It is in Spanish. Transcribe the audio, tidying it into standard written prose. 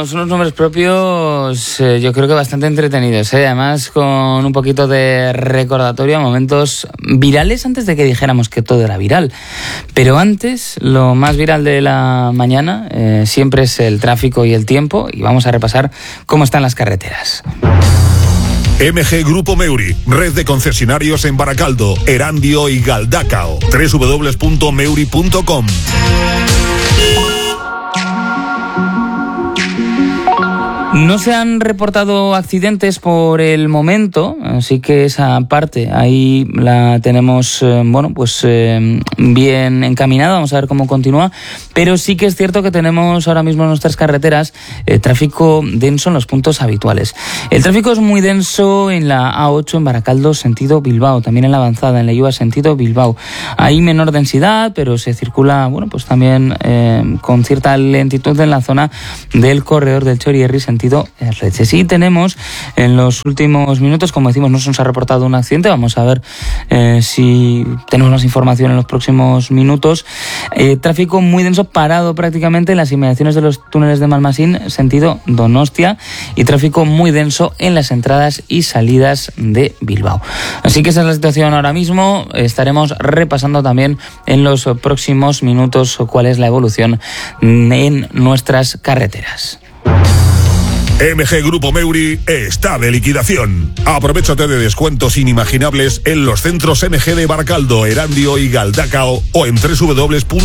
unos nombres propios, yo creo que bastante entretenidos, además con un poquito de recordatorio a momentos virales antes de que dijéramos que todo era viral. Pero antes, lo más viral de la mañana siempre es el tráfico y el tiempo, y vamos a repasar cómo están las carreteras. MG Grupo Meuri, red de concesionarios en Baracaldo, Erandio y Galdacao. www.meuri.com. No se han reportado accidentes por el momento, así que esa parte ahí la tenemos bien encaminada. Vamos a ver cómo continúa, pero sí que es cierto que tenemos ahora mismo en nuestras carreteras tráfico denso en los puntos habituales. El tráfico es muy denso en la A8 en Baracaldo sentido Bilbao, también en la avanzada en Leioa sentido Bilbao. Hay menor densidad, pero se circula también con cierta lentitud en la zona del corredor del Chorierri sentido Erleche. Sí tenemos en los últimos minutos, como decimos, no se nos ha reportado un accidente. Vamos a ver si tenemos más información en los próximos minutos. Tráfico muy denso, parado prácticamente en las inmediaciones de los túneles de Malmasín sentido Donostia, y tráfico muy denso en las entradas y salidas de Bilbao. Así que esa es la situación ahora mismo. Estaremos repasando también en los próximos minutos cuál es la evolución en nuestras carreteras. MG Grupo Meuri está de liquidación. Aprovechate de descuentos inimaginables en los centros MG de Baracaldo, Erandio y Galdacao o en www.